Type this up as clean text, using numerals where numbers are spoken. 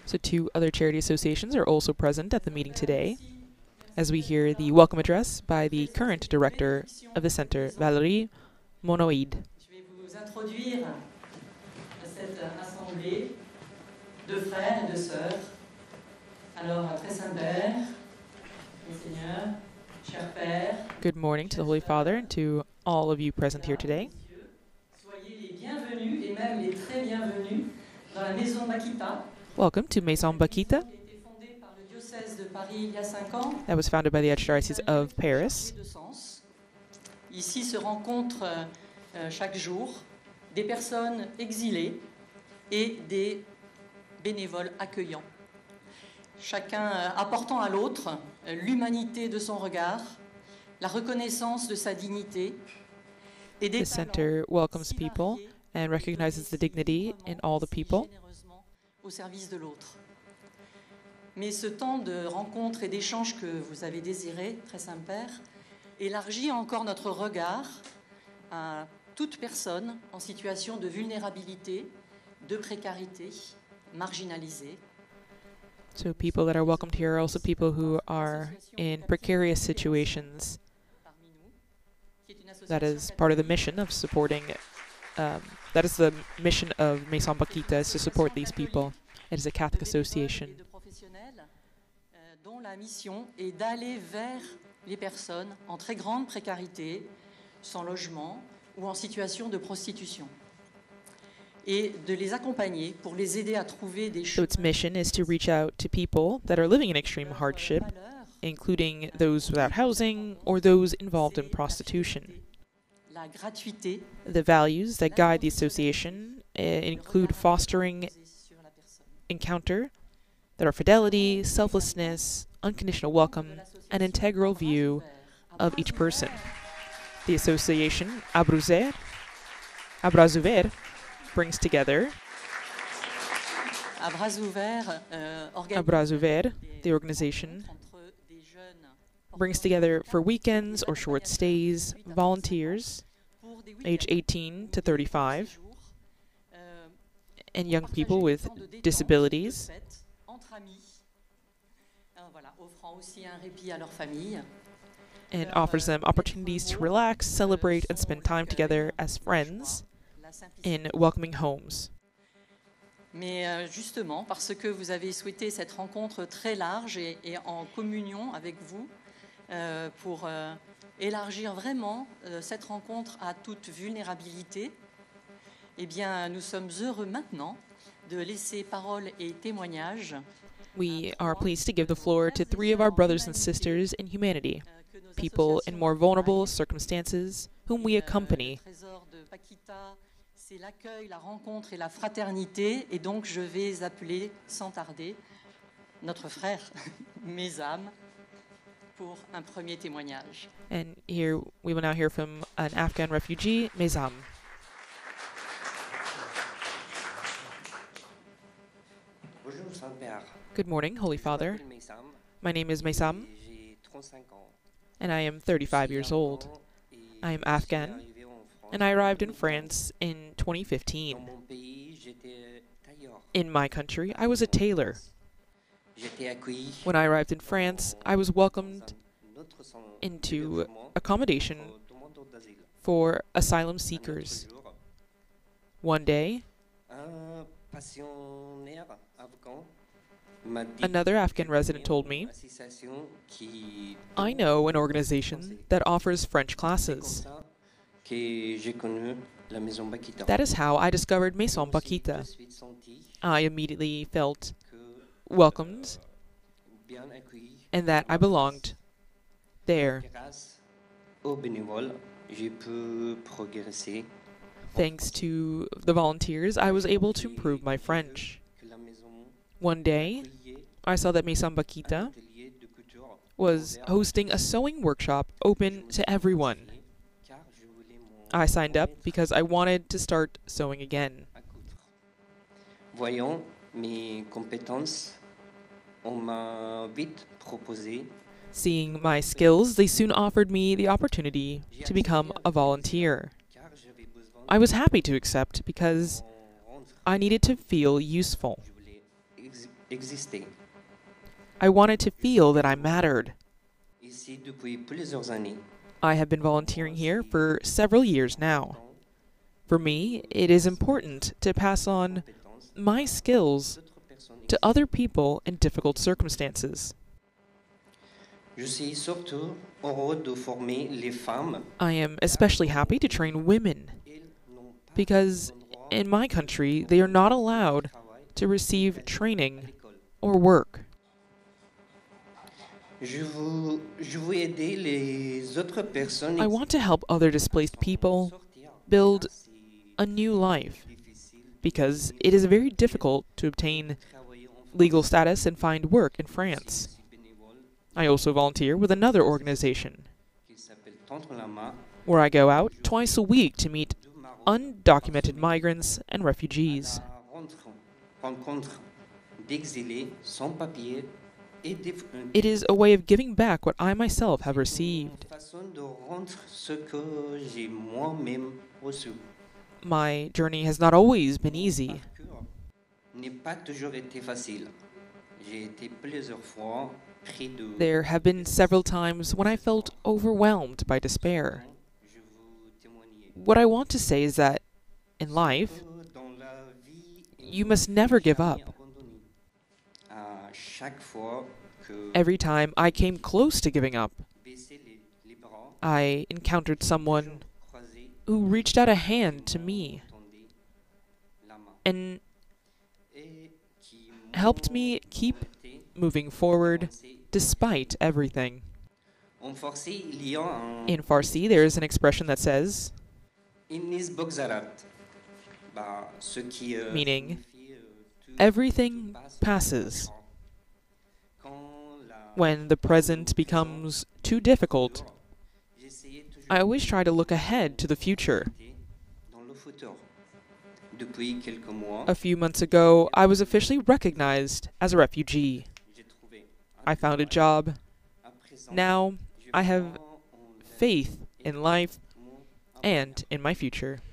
So 2 other charity associations are also present at the meeting today, as we hear the welcome address by the current director of the center, Valérie Monod. Je vais vous introduire à cette assemblée de frères et de sœurs. Alors, très Saint-Père, Monseigneur, cher Père. Good morning to the Holy Father and to all of you present here today. Soyez les bienvenus et même les très bienvenus dans la Maison Bakita. Welcome to Maison Bakita. Qui a été fondée par le diocèse de Paris il y a 5 ans. That was founded by the Archdiocese of Paris. Ici se rencontrent chaque jour des personnes exilées et des bénévoles accueillants. Chacun apportant à l'autre l'humanité de son regard, la reconnaissance de sa dignité et des The center welcomes people and recognizes the dignity in all the people. Au service de l'autre. Mais ce temps de rencontre et d'échange que vous avez désiré, très Saint-Père, élargit encore notre regard à toute personne en situation de vulnérabilité, de précarité, marginalisée. So people that are welcomed here are also people who are in precarious situations. That is part of the mission of supporting, that is the mission of Maison Bakita, is to support these people. It is a Catholic association. Dont la mission est d'aller vers les personnes en très grande précarité, sans logement ou en situation de prostitution, et de les accompagner pour les aider à trouver des So its mission is to reach out to people that are living in extreme hardship, including those without housing or those involved in prostitution. La gratuité, the values that guide the association include fostering encounter, that are fidelity, selflessness, unconditional welcome, an integral view of each person. The association, Abrazouver, brings together. Abrazouver, the organization, brings together for weekends or short stays volunteers age 18 to 35 and young people with disabilities, and offers them opportunities to relax, celebrate, and spend time together as friends in welcoming homes. Mais justement, parce que vous avez souhaité cette rencontre très large et en communion avec vous, pour élargir vraiment cette rencontre à toute vulnérabilité, eh bien, nous sommes heureux maintenant de laisser parole et témoignages. We are pleased to give the floor to 3 of our brothers and sisters in humanity, people in more vulnerable circumstances, whom we accompany. C'est l'accueil, la rencontre et la fraternité, et donc je vais appeler sans tarder notre frère Mesam pour un premier témoignage. And here we will now hear from an Afghan refugee, Mesam. Good morning, Holy Father. My name is Mesam, and I am 35 years old. I am Afghan, and I arrived in France in 2015. In my country, I was a tailor. When I arrived in France, I was welcomed into accommodation for asylum seekers. One day, another Afghan resident told me, I know an organization that offers French classes. That is how I discovered Maison Bakita. I immediately felt welcomed and that I belonged there. Thanks to the volunteers, I was able to improve my French. One day, I saw that Maison Bakita was hosting a sewing workshop open to everyone. I signed up because I wanted to start sewing again. Voyant mes compétences, on m'a vite proposé. Seeing my skills, they soon offered me the opportunity to become a volunteer. I was happy to accept because I needed to feel useful. exister. I wanted to feel that I mattered. Ici depuis plusieurs années. I have been volunteering here for several years now. For me, it is important to pass on my skills to other people in difficult circumstances. Je suis surtout heureux de former les femmes. I am especially happy to train women because in my country they are not allowed to receive training or work. Je veux aider les autres personnes I want to help other displaced people build a new life because it is very difficult to obtain legal status and find work in France. I also volunteer with another organization where I go out twice a week to meet undocumented migrants and refugees. rencontre d'exilés sans papier et It is a way of giving back what I myself have received. façon de rendre ce que j'ai moi-même reçu. My journey has not always been easy. N'est pas toujours été facile. J'ai été plusieurs fois pris de. There have been several times when I felt overwhelmed by despair. Je veux témoigner. What I want to say is that in life, Dans la vie, you must never give up. À chaque fois que Every time I came close to giving up, baisser les bras, I encountered someone croiser, who reached out a hand to me tendez la main. and Et qui helped me keep m'ont moving forward avancé. despite everything. En farsi, il y a un In Farsi, there is an expression that says, Innis Bogzarat. Bah, ce qui, Meaning, signifie, tout everything passe passes. Quand la When the present becomes too difficult, j'essayais toujours I always try to look ahead to the future. dans le futur. Depuis quelques mois, A few months ago, I was officially recognized as a refugee. j'ai trouvé I found a job. à présent, Now, je I have crois en faith in life mon and in my future.